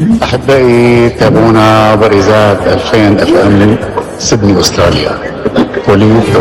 أحبائي تابعونا عبر إذاعة 2000 FM سيدني أستراليا. وليد